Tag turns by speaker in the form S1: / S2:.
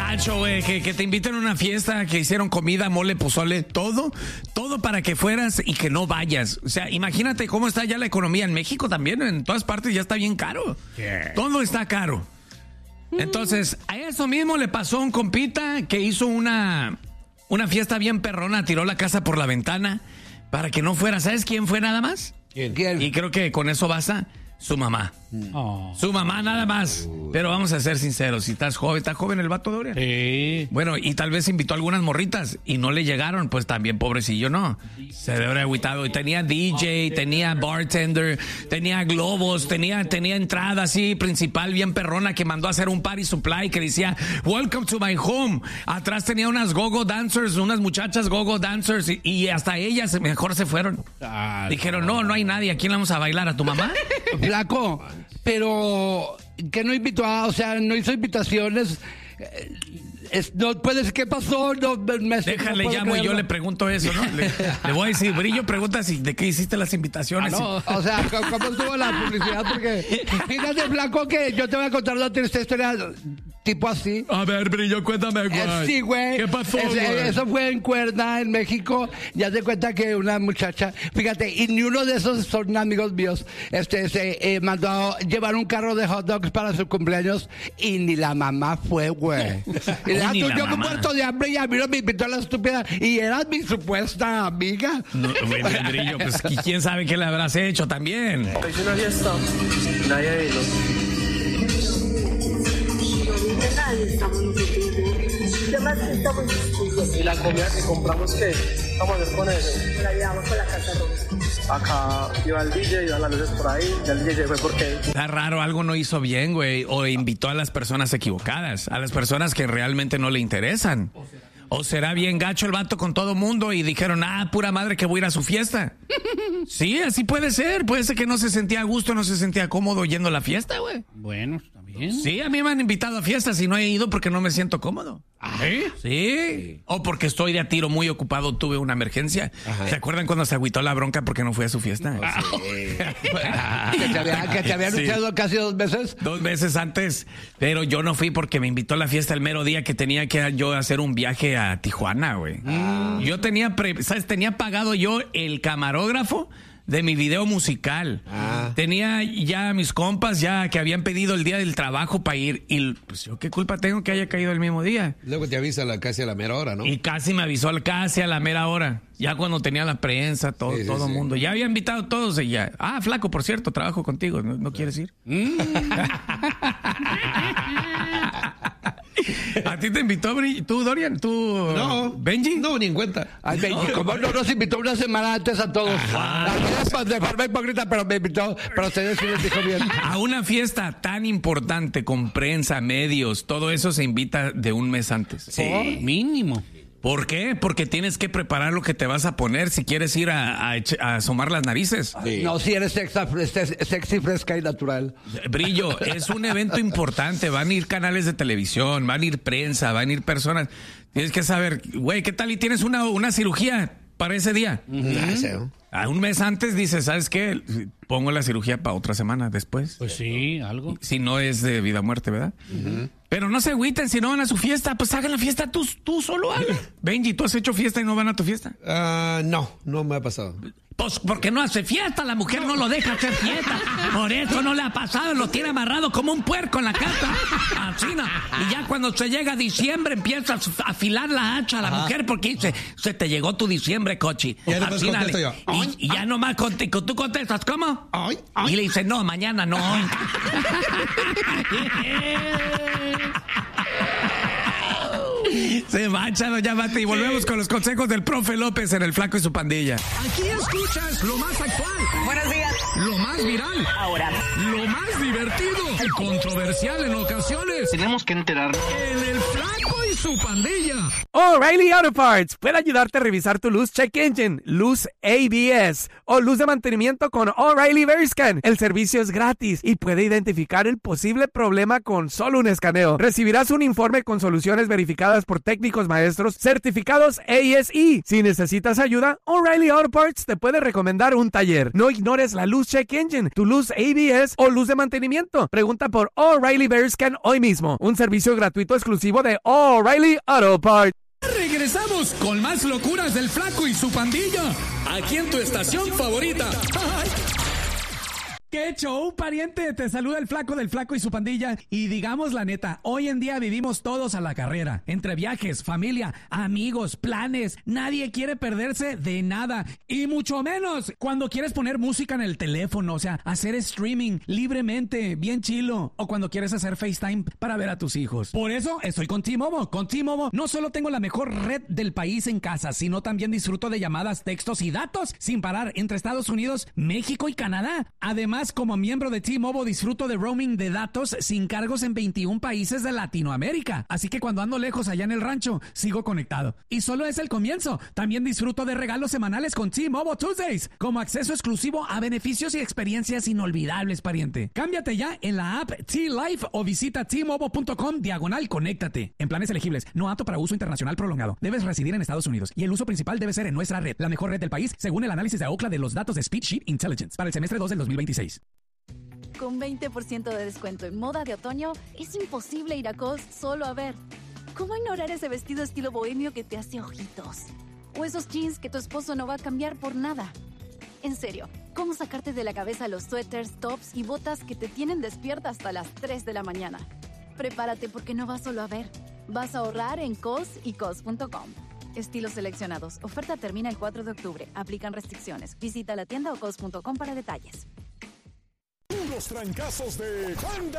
S1: gacho, güey, que te inviten a una fiesta, que hicieron comida, mole, pozole, todo para que fueras y que no vayas. O sea, imagínate cómo está ya la economía en México también, en todas partes ya está bien caro. Yeah. Todo está caro. Entonces, a eso mismo le pasó a un compita que hizo una fiesta bien perrona, tiró la casa por la ventana para que no fuera. ¿Sabes quién fue nada más? ¿Quién? Y creo que con eso basta. Su mamá. Oh. Su mamá nada más. Pero vamos a ser sinceros, si estás joven, ¿está joven el vato, Dorian? Sí. Bueno, y tal vez invitó a algunas morritas y no le llegaron, pues también pobrecillo, ¿no? Se debe haber agüitado. Y tenía DJ, tenía bartender, tenía globos, tenía entrada así principal bien perrona que mandó a hacer un party supply que decía Welcome to my home. Atrás tenía unas go-go dancers, unas muchachas go-go dancers y hasta ellas mejor se fueron. Dijeron, no hay nadie, ¿a quién le vamos a bailar? ¿A tu mamá?
S2: Flaco, pero que no invitó no hizo invitaciones. No puedes, ¿qué pasó?
S1: Déjale, llamo y yo le pregunto eso, ¿no? Le voy a decir, Brillo, pregunta de qué hiciste las invitaciones.
S2: O sea, ¿cómo estuvo la publicidad? Porque fíjate, Flaco, que yo te voy a contar una triste historia tipo así.
S1: A ver, Brillo, cuéntame, güey.
S2: Sí, güey.
S1: ¿Qué pasó, güey?
S2: Eso fue en Cuerna, en México. Ya te cuenta que una muchacha, fíjate, y ni uno de esos son amigos míos, se mandó a llevar un carro de hot dogs para su cumpleaños y ni la mamá fue, güey. Y yo me muerto de hambre y a mí no me invitó a la estúpida y eras mi supuesta amiga.
S1: No, Brillo, pues quién sabe qué le habrás hecho también.
S3: Hice una fiesta, nadie vino. ¿Y la comida que compramos qué? ¿Qué vamos a hacer con eso?
S4: La llevamos con la casa roja.
S3: Acá iba el DJ, iban las luces por ahí, ya el DJ se fue porque...
S1: Está raro, algo no hizo bien, güey, o invitó a las personas equivocadas, a las personas que realmente no le interesan. O será bien gacho el vato con todo mundo y dijeron, pura madre que voy a ir a su fiesta. Sí, así puede ser que no se sentía a gusto, no se sentía cómodo yendo a la fiesta, güey.
S2: Bueno, está bien.
S1: Sí, a mí me han invitado a fiestas y no he ido porque no me siento cómodo. Sí. O porque estoy de a tiro muy ocupado, tuve una emergencia. Ajá. ¿Se acuerdan cuando se agüitó la bronca porque no fui a su fiesta?
S2: Que te había anunciado casi 2 veces.
S1: 2 veces antes, pero yo no fui porque me invitó a la fiesta el mero día que tenía que yo hacer un viaje a Tijuana, güey. Yo tenía pagado yo el camarógrafo de mi video musical. Tenía ya mis compas que habían pedido el día del trabajo para ir. Y pues yo qué culpa tengo que haya caído el mismo día.
S5: Luego te avisa casi a la mera hora, ¿no?
S1: Y casi me avisó casi a la mera hora. Ya cuando tenía la prensa, todo el mundo. Ya había invitado a todos y ya. Flaco, por cierto, trabajo contigo. ¿No quieres ir? ¿A ti te invitó tú, Dorian? ¿Tú,
S5: no,
S1: Benji?
S5: No, ni en cuenta.
S2: Ay, Benji, ¿cómo no nos invitó una semana antes a todos? De forma hipócrita, pero me invitó. Pero ustedes sí les dijo bien.
S1: A una fiesta tan importante con prensa, medios, todo eso se invita de un mes antes.
S2: Sí. Mínimo.
S1: ¿Por qué? Porque tienes que preparar lo que te vas a poner si quieres ir a asomar las narices.
S2: Sí. No, si eres sexy, fresca y natural.
S1: Brillo, es un evento importante. Van a ir canales de televisión, van a ir prensa, van a ir personas. Tienes que saber, güey, ¿qué tal? Y tienes una cirugía para ese día. A un mes antes dices, ¿sabes qué? Pongo la cirugía para otra semana después.
S2: Pues sí, algo.
S1: Si no es de vida o muerte, ¿verdad? Pero no se agüiten si no van a su fiesta, pues hagan la fiesta tú solo, hagan. Benji, ¿tú has hecho fiesta y no van a tu fiesta?
S5: No me ha pasado.
S1: Pues porque no hace fiesta, la mujer no lo deja hacer fiesta. Por eso no le ha pasado, lo tiene amarrado como un puerco en la casa. Así no. Y ya cuando se llega diciembre empiezas a afilar la hacha a la mujer porque dice, se te llegó tu diciembre, cochi.
S5: Y ya después contesto yo.
S1: Y ya nomás tú contestas, ¿cómo? Y le dice, no, mañana no. Se mancha, ya mate. Y volvemos con los consejos del profe López en El Flaco y su pandilla.
S6: Aquí escuchas lo más actual.
S4: Buenos días.
S6: Lo más viral.
S4: Ahora.
S6: Lo más divertido y controversial en ocasiones.
S3: Tenemos que enterarnos.
S6: En El Flaco y su pandilla.
S7: O'Reilly Auto Parts puede ayudarte a revisar tu luz check engine, luz ABS o luz de mantenimiento con O'Reilly Veriscan. El servicio es gratis y puede identificar el posible problema con solo un escaneo. Recibirás un informe con soluciones verificadas por técnicos maestros certificados ASE. Si necesitas ayuda, O'Reilly Auto Parts te puede recomendar un taller. No ignores la luz check engine, tu luz ABS o luz de mantenimiento. Pregunta por O'Reilly Veriscan hoy mismo. Un servicio gratuito exclusivo de O'Reilly Auto Parts.
S6: Regresamos con más locuras del Flaco y su pandilla. Aquí en tu estación favorita. ¡Ay!
S1: ¡Qué show, pariente! Te saluda el Flaco del Flaco y su pandilla. Y digamos la neta, hoy en día vivimos todos a la carrera. Entre viajes, familia, amigos, planes. Nadie quiere perderse de nada. Y mucho menos cuando quieres poner música en el teléfono. O sea, hacer streaming libremente, bien chilo. O cuando quieres hacer FaceTime para ver a tus hijos. Por eso estoy con T-Mobile. Con T-Mobile no solo tengo la mejor red del país en casa, sino también disfruto de llamadas, textos y datos sin parar entre Estados Unidos, México y Canadá. Además, como miembro de T-Mobile disfruto de roaming de datos sin cargos en 21 países de Latinoamérica. Así que cuando ando lejos allá en el rancho, sigo conectado. Y solo es el comienzo. También disfruto de regalos semanales con T-Mobile Tuesdays, como acceso exclusivo a beneficios y experiencias inolvidables, pariente. Cámbiate ya en la app T-Life o visita T-Mobile.com/conéctate. En planes elegibles, no apto para uso internacional prolongado. Debes residir en Estados Unidos y el uso principal debe ser en nuestra red, la mejor red del país, según el análisis de Ookla de los datos de Speedsheet Intelligence para el semestre 2 del 2026.
S8: Con 20% de descuento en moda de otoño, es imposible ir a Cos solo a ver. ¿Cómo ignorar ese vestido estilo bohemio que te hace ojitos? O esos jeans que tu esposo no va a cambiar por nada. En serio, ¿cómo sacarte de la cabeza los suéteres, tops y botas que te tienen despierta hasta las 3 de la mañana? Prepárate porque no vas solo a ver. Vas a ahorrar en Cos y Cos.com. Estilos seleccionados. Oferta termina el 4 de octubre. Aplican restricciones. Visita la tienda o cos.com para detalles.
S9: Los trancazos de Banda